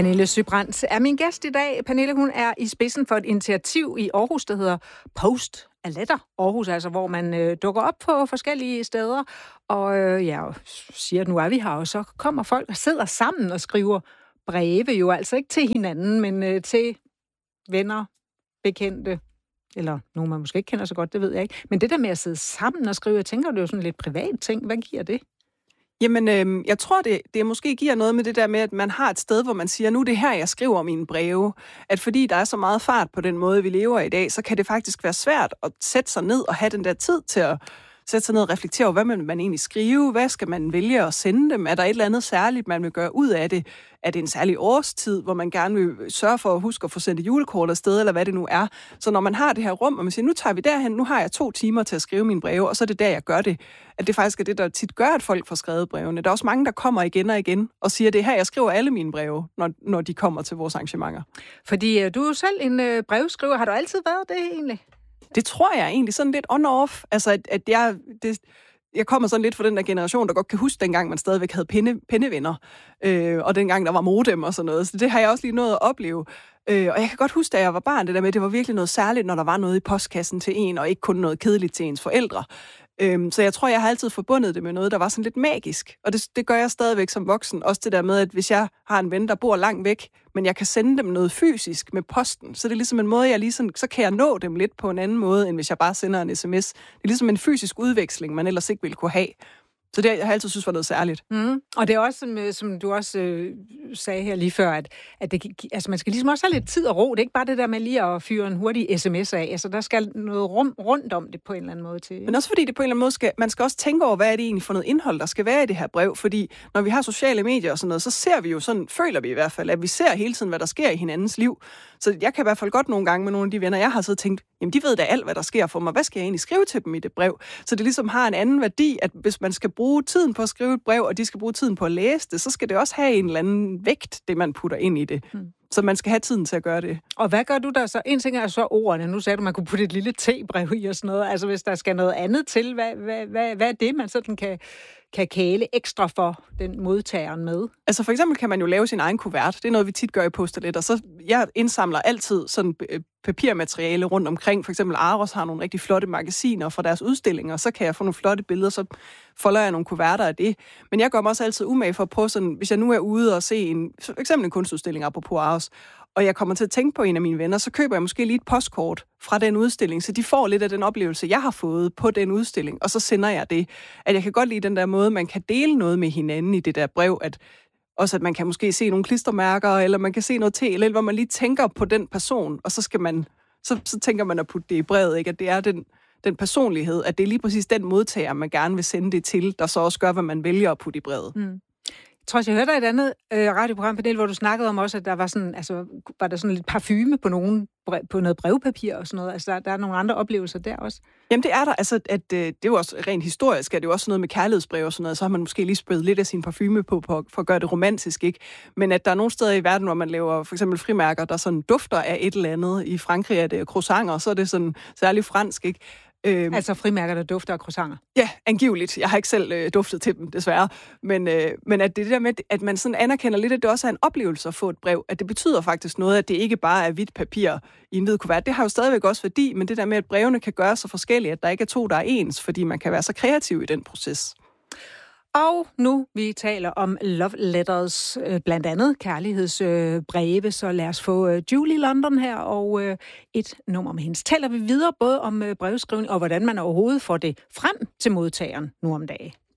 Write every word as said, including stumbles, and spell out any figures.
Pernille Søbrandt er min gæst i dag. Pernille, hun er i spidsen for et initiativ i Aarhus, der hedder Post a Letter Aarhus, altså hvor man øh, dukker op på forskellige steder, og øh, ja, siger, at nu er vi her, og så kommer folk og sidder sammen og skriver breve, jo altså ikke til hinanden, men øh, til venner, bekendte, eller nogen, man måske ikke kender så godt, det ved jeg ikke. Men det der med at sidde sammen og skrive, jeg tænker, det er jo sådan lidt privat ting. Hvad giver det? Jamen, øh, jeg tror, det, det måske giver noget med det der med, at man har et sted, hvor man siger, nu er det her, jeg skriver mine breve. At fordi der er så meget fart på den måde, vi lever i dag, så kan det faktisk være svært at sætte sig ned og have den der tid til at sætte sig ned og reflektere over, hvad man, man egentlig skrive, hvad skal man vælge at sende dem, er der et eller andet særligt, man vil gøre ud af det, er det en særlig årstid, hvor man gerne vil sørge for at huske at få sendt et julekort afsted, eller hvad det nu er. Så når man har det her rum, og man siger, nu tager vi derhen, nu har jeg to timer til at skrive mine breve, og så er det der, jeg gør det, at det faktisk er det, der tit gør, at folk får skrevet brevene. Der er også mange, der kommer igen og igen og siger, det er her, jeg skriver alle mine breve, når, når de kommer til vores arrangementer. Fordi du er jo selv en øh, brevskriver. Har du altid været det egentlig? Det tror jeg egentlig sådan lidt on-off. Altså, at, at jeg, det, jeg kommer sådan lidt fra den der generation, der godt kan huske dengang, man stadigvæk havde pinde, pindevenner, øh, og dengang der var modem og sådan noget. Så det har jeg også lige nået at opleve. Øh, og jeg kan godt huske, da jeg var barn, det der med, at det var virkelig noget særligt, når der var noget i postkassen til en, og ikke kun noget kedeligt til ens forældre. Øh, så jeg tror, jeg har altid forbundet det med noget, der var sådan lidt magisk. Og det, det gør jeg stadigvæk som voksen. Også det der med, at hvis jeg har en ven, der bor langt væk, men jeg kan sende dem noget fysisk med posten, så det er ligesom en måde, jeg lige sådan, så kan jeg nå dem lidt på en anden måde, end hvis jeg bare sender en sms. Det er ligesom en fysisk udveksling, man ellers ikke ville kunne have. Så det har jeg altid synes var noget særligt. Mm. Og det er også, som, som du også øh, sagde her lige før, at, at det, altså man skal ligesom også have lidt tid og ro. Det er ikke bare det der med lige at fyre en hurtig sms af. Altså der skal noget rum rundt om det på en eller anden måde til. Men også fordi det på en eller anden måde skal, man skal også tænke over, hvad er det egentlig for noget indhold, der skal være i det her brev. Fordi når vi har sociale medier og sådan noget, så ser vi jo sådan, føler vi i hvert fald, at vi ser hele tiden, hvad der sker i hinandens liv. Så jeg kan i hvert fald godt nogle gange med nogle af de venner, jeg har så tænkt, jamen de ved da alt, hvad der sker for mig. Hvad skal jeg egentlig skrive til dem i det brev? Så det ligesom har en anden værdi, at hvis man skal bruge tiden på at skrive et brev, og de skal bruge tiden på at læse det, så skal det også have en eller anden vægt, det man putter ind i det. Hmm. Så man skal have tiden til at gøre det. Og hvad gør du der så? En ting er så ordene. Nu sagde du, man kunne putte et lille tebrev i og sådan noget. Altså hvis der skal noget andet til, hvad, hvad, hvad, hvad er det, man sådan kan, kan kæle ekstra for den modtageren med? Altså for eksempel kan man jo lave sin egen kuvert. Det er noget, vi tit gør i Post a Letter. Så jeg indsamler altid sådan papirmateriale rundt omkring. For eksempel Aros har nogle rigtig flotte magasiner fra deres udstillinger, så kan jeg få nogle flotte billeder, så folder jeg nogle kuverter af det. Men jeg gør mig også altid umage for at prøve sådan, hvis jeg nu er ude og se en, for eksempel en kunstudstilling apropos Aros, og jeg kommer til at tænke på en af mine venner, så køber jeg måske lige et postkort fra den udstilling, så de får lidt af den oplevelse, jeg har fået på den udstilling, og så sender jeg det. At jeg kan godt lide den der måde, man kan dele noget med hinanden i det der brev, at også at man kan måske se nogle klistermærker, eller man kan se noget til, eller hvor man lige tænker på den person, og så skal man, så, så tænker man at putte det i brevet, ikke? At det er den, den personlighed, at det er lige præcis den modtager, man gerne vil sende det til, der så også gør, hvad man vælger at putte i brevet. Mm. Jeg tror, jeg hørte dig et andet øh, radioprogram, Pernille, hvor du snakkede om også, at der var sådan, altså, var der sådan lidt parfume på, nogen, på noget brevpapir og sådan noget. Altså, der, der er nogle andre oplevelser der også. Jamen, det er der. Altså, at, øh, det er jo også rent historisk, at det er jo også noget med kærlighedsbrev og sådan noget, så har man måske lige spødet lidt af sin parfume på, på, for at gøre det romantisk, ikke? Men at der er nogle steder i verden, hvor man laver for eksempel frimærker, der sådan dufter af et eller andet. I Frankrig er det croissanter, så er det sådan særligt fransk, ikke? Øhm, altså frimærker, der dufter af croissanter? Ja, angiveligt. Jeg har ikke selv øh, duftet til dem, desværre. Men, øh, men at det der med, at man sådan anerkender lidt, at det også er en oplevelse at få et brev, at det betyder faktisk noget, at det ikke bare er hvidt papir i en hvid kuvert. Det har jo stadigvæk også værdi, men det der med, at brevene kan gøre så forskellige, at der ikke er to, der er ens, fordi man kan være så kreativ i den proces. Og nu vi taler om love letters, blandt andet kærlighedsbreve, så lad os få Julie London her og et nummer med hendes. Taler vi videre både om brevskrivning og hvordan man overhovedet får det frem til modtageren nu om dagen.